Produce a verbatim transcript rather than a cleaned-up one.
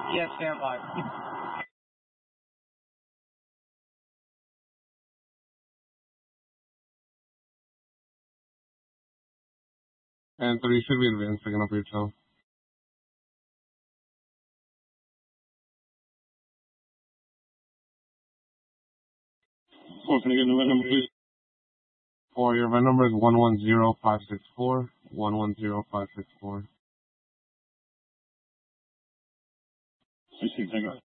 Yes, stand by. And three should be advanced, picking up your tail. Four, can I get the event number, please? Four, your event number is one one zero five six four. one one zero five six four. I see, thank you.